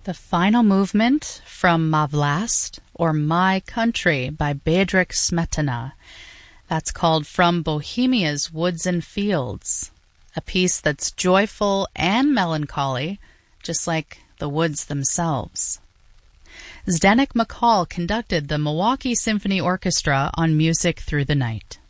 The final movement from Ma Vlast, or My Country, by Bedřich Smetana. That's called From Bohemia's Woods and Fields, a piece that's joyful and melancholy, just like the woods themselves. Zdeněk Makal conducted the Milwaukee Symphony Orchestra on Music Through the Night.